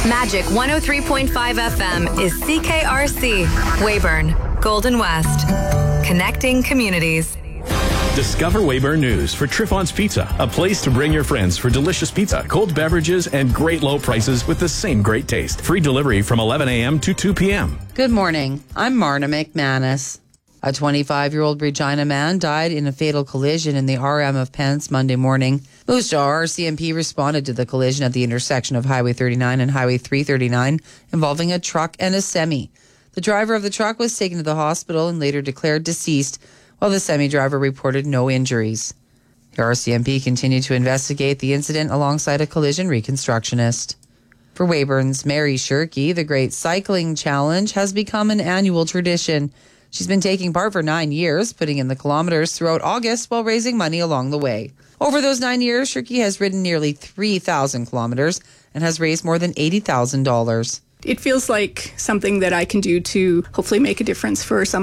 Magic 103.5 FM is CKRC, Weyburn, Golden West. Connecting communities. Discover Weyburn News for Triffon's Pizza, a place to bring your friends for delicious pizza, cold beverages, and great low prices with the same great taste. Free delivery from 11 a.m. to 2 p.m. Good morning. I'm Marna McManus. A 25-year-old Regina man died in a fatal collision in the RM of Pence Monday morning. Moose Jaw RCMP responded to the collision at the intersection of Highway 39 and Highway 339 involving a truck and a semi. The driver of the truck was taken to the hospital and later declared deceased, while the semi-driver reported no injuries. The RCMP continued to investigate the incident alongside a collision reconstructionist. For Weyburn's Mary Shirky, the Great Cycling Challenge has become an annual tradition. She's been taking part for 9 years, putting in the kilometers throughout August while raising money along the way. Over those 9 years, Shirky has ridden nearly 3,000 kilometers and has raised more than $80,000. It feels like something that I can do to hopefully make a difference for some